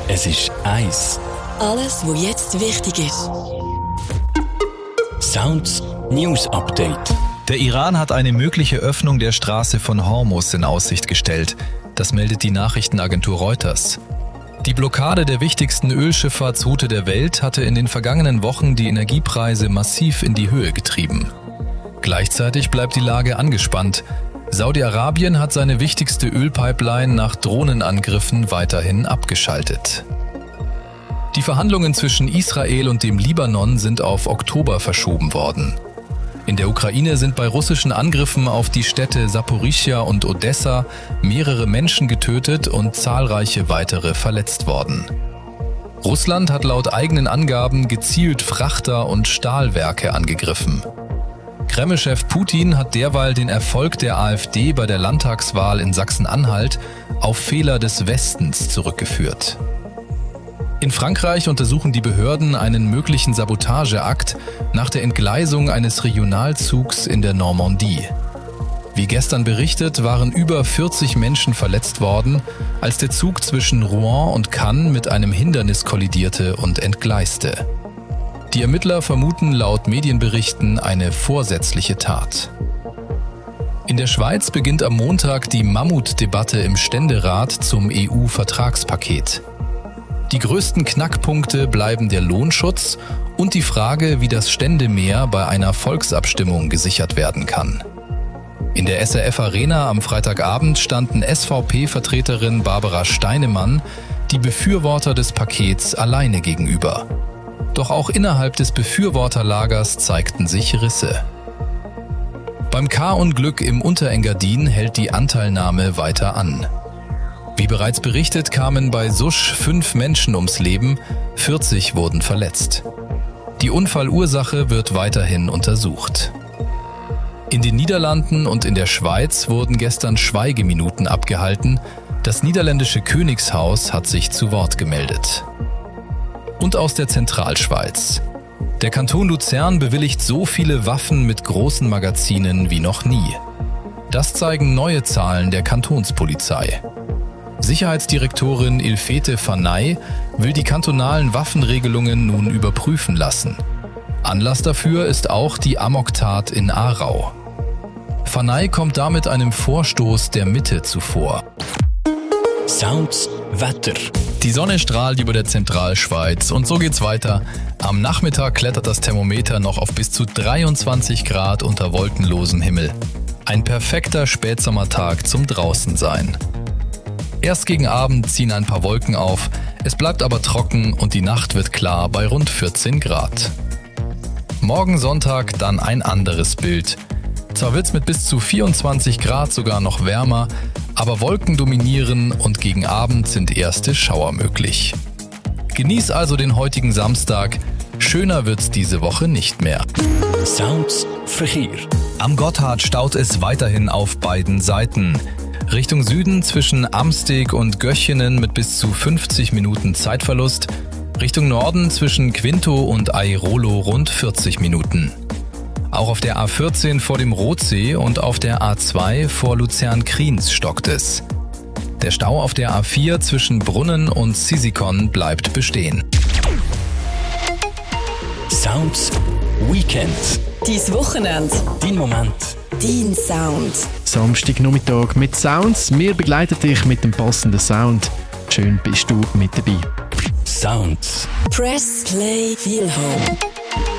Es ist eins. Alles, was jetzt wichtig ist. Sounds News Update. Der Iran hat eine mögliche Öffnung der Straße von Hormuz in Aussicht gestellt. Das meldet die Nachrichtenagentur Reuters. Die Blockade der wichtigsten Ölschifffahrtsroute der Welt hatte in den vergangenen Wochen die Energiepreise massiv in die Höhe getrieben. Gleichzeitig bleibt die Lage angespannt. Saudi-Arabien hat seine wichtigste Ölpipeline nach Drohnenangriffen weiterhin abgeschaltet. Die Verhandlungen zwischen Israel und dem Libanon sind auf Oktober verschoben worden. In der Ukraine sind bei russischen Angriffen auf die Städte Saporischschja und Odessa mehrere Menschen getötet und zahlreiche weitere verletzt worden. Russland hat laut eigenen Angaben gezielt Frachter und Stahlwerke angegriffen. Kreml-Chef Putin hat derweil den Erfolg der AfD bei der Landtagswahl in Sachsen-Anhalt auf Fehler des Westens zurückgeführt. In Frankreich untersuchen die Behörden einen möglichen Sabotageakt nach der Entgleisung eines Regionalzugs in der Normandie. Wie gestern berichtet, waren über 40 Menschen verletzt worden, als der Zug zwischen Rouen und Cannes mit einem Hindernis kollidierte und entgleiste. Die Ermittler vermuten laut Medienberichten eine vorsätzliche Tat. In der Schweiz beginnt am Montag die Mammutdebatte im Ständerat zum EU-Vertragspaket. Die größten Knackpunkte bleiben der Lohnschutz und die Frage, wie das Ständemehr bei einer Volksabstimmung gesichert werden kann. In der SRF Arena am Freitagabend standen SVP-Vertreterin Barbara Steinemann die Befürworter des Pakets alleine gegenüber. Doch auch innerhalb des Befürworterlagers zeigten sich Risse. Beim K-Unglück im Unterengadin hält die Anteilnahme weiter an. Wie bereits berichtet, kamen bei Susch 5 Menschen ums Leben, 40 wurden verletzt. Die Unfallursache wird weiterhin untersucht. In den Niederlanden und in der Schweiz wurden gestern Schweigeminuten abgehalten. Das niederländische Königshaus hat sich zu Wort gemeldet. Und aus der Zentralschweiz. Der Kanton Luzern bewilligt so viele Waffen mit großen Magazinen wie noch nie. Das zeigen neue Zahlen der Kantonspolizei. Sicherheitsdirektorin Ilfete Fanay will die kantonalen Waffenregelungen nun überprüfen lassen. Anlass dafür ist auch die Amoktat in Aarau. Fanay kommt damit einem Vorstoß der Mitte zuvor. Sounds Wetter. Die Sonne strahlt über der Zentralschweiz und so geht's weiter. Am Nachmittag klettert das Thermometer noch auf bis zu 23 Grad unter wolkenlosem Himmel. Ein perfekter Spätsommertag zum Draußensein. Erst gegen Abend ziehen ein paar Wolken auf, es bleibt aber trocken und die Nacht wird klar bei rund 14 Grad. Morgen Sonntag dann ein anderes Bild. Zwar wird's mit bis zu 24 Grad sogar noch wärmer, aber Wolken dominieren und gegen Abend sind erste Schauer möglich. Genieß also den heutigen Samstag, schöner wird's diese Woche nicht mehr. Sounds Verkehr. Am Gotthard staut es weiterhin auf beiden Seiten. Richtung Süden zwischen Amsteg und Göchenen mit bis zu 50 Minuten Zeitverlust. Richtung Norden zwischen Quinto und Airolo rund 40 Minuten. Auch auf der A14 vor dem Rotsee und auf der A2 vor Luzern-Kriens stockt es. Der Stau auf der A4 zwischen Brunnen und Sisikon bleibt bestehen. Sounds Weekend. Dein Wochenende. Dein Moment. Dein Sound. Samstagnachmittag mit Sounds. Wir begleiten dich mit dem passenden Sound. Schön bist du mit dabei. Sounds. Press Play Feel Home.